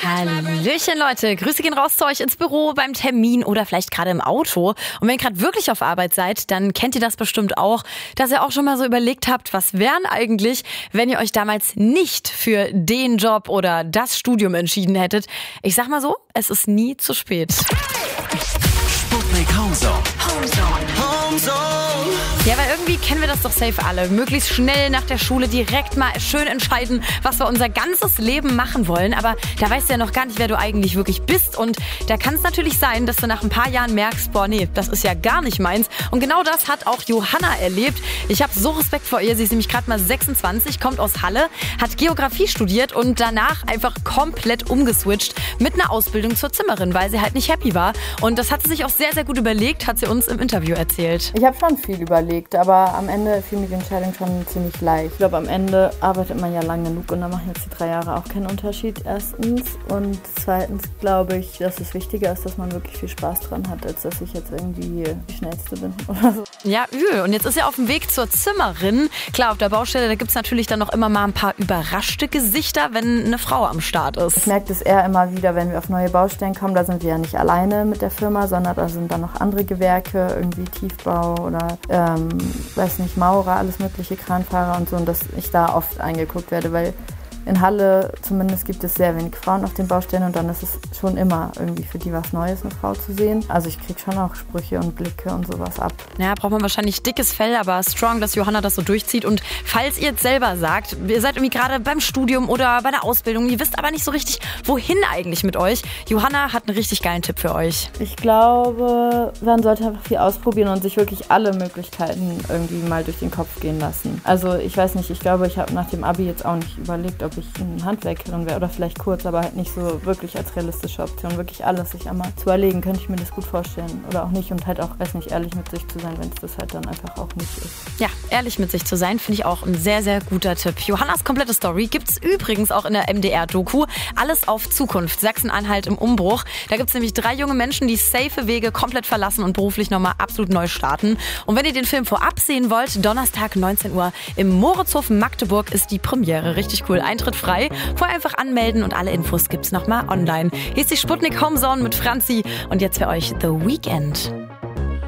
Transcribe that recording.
Hallöchen Leute, Grüße gehen raus zu euch ins Büro, beim Termin oder vielleicht gerade im Auto. Und wenn ihr gerade wirklich auf Arbeit seid, dann kennt ihr das bestimmt auch, dass ihr auch schon mal so überlegt habt, was wären eigentlich, wenn ihr euch damals nicht für den Job oder das Studium entschieden hättet. Ich sag mal so, es ist nie zu spät. Sputnik Homezone. Ja, weil irgendwie kennen wir das doch safe alle. Möglichst schnell nach der Schule direkt mal schön entscheiden, was wir unser ganzes Leben machen wollen. Aber da weißt du ja noch gar nicht, wer du eigentlich wirklich bist. Und da kann es natürlich sein, dass du nach ein paar Jahren merkst, boah, nee, das ist ja gar nicht meins. Und genau das hat auch Johanna erlebt. Ich habe so Respekt vor ihr. Sie ist nämlich gerade mal 26, kommt aus Halle, hat Geografie studiert und danach einfach komplett umgeswitcht mit einer Ausbildung zur Zimmerin, weil sie halt nicht happy war. Und das hat sie sich auch sehr, sehr gut überlegt, hat sie uns im Interview erzählt. Ich habe schon viel überlegt, aber am Ende fiel mir die Entscheidung schon ziemlich leicht. Ich glaube, am Ende arbeitet man ja lang genug und dann machen jetzt die 3 Jahre auch keinen Unterschied, erstens. Und zweitens glaube ich, dass es wichtiger ist, dass man wirklich viel Spaß dran hat, als dass ich jetzt irgendwie die Schnellste bin oder so. Ja, übel. Und jetzt ist er auf dem Weg zur Zimmerin. Klar, auf der Baustelle, da gibt es natürlich dann noch immer mal ein paar überraschte Gesichter, wenn eine Frau am Start ist. Ich merke das eher immer wieder, wenn wir auf neue Baustellen kommen. Da sind wir ja nicht alleine mit der Firma, sondern da sind dann noch andere Gewerke, irgendwie Tiefbau oder weiß nicht, Maurer, alles mögliche, Kranfahrer und so. Und dass ich da oft eingeguckt werde, weil in Halle zumindest gibt es sehr wenig Frauen auf den Baustellen und dann ist es schon immer irgendwie für die was Neues, eine Frau zu sehen. Also ich kriege schon auch Sprüche und Blicke und sowas ab. Ja, braucht man wahrscheinlich dickes Fell, aber strong, dass Johanna das so durchzieht. Und falls ihr jetzt selber sagt, ihr seid irgendwie gerade beim Studium oder bei der Ausbildung, ihr wisst aber nicht so richtig, wohin eigentlich mit euch, Johanna hat einen richtig geilen Tipp für euch. Ich glaube, man sollte einfach viel ausprobieren und sich wirklich alle Möglichkeiten irgendwie mal durch den Kopf gehen lassen. Also ich weiß nicht, ich glaube, ich habe nach dem Abi jetzt auch nicht überlegt, ob ich eine Handwerkerin wäre oder vielleicht kurz, aber halt nicht so wirklich als realistische Option. Wirklich alles sich einmal zu überlegen, könnte ich mir das gut vorstellen oder auch nicht und halt auch, weiß nicht, ehrlich mit sich zu sein, wenn es das halt dann einfach auch nicht ist. Ja, ehrlich mit sich zu sein, finde ich auch ein sehr, sehr guter Tipp. Johannas komplette Story gibt's übrigens auch in der MDR-Doku. Alles auf Zukunft, Sachsen-Anhalt im Umbruch. Da gibt's nämlich 3 junge Menschen, die safe Wege komplett verlassen und beruflich nochmal absolut neu starten. Und wenn ihr den Film vorab sehen wollt, Donnerstag 19 Uhr im Moritzhof Magdeburg ist die Premiere. Richtig cool, Eintritt frei. Vorher einfach anmelden und alle Infos gibt's nochmal online. Hier ist die Sputnik Homezone mit Franzi und jetzt für euch The Weekend.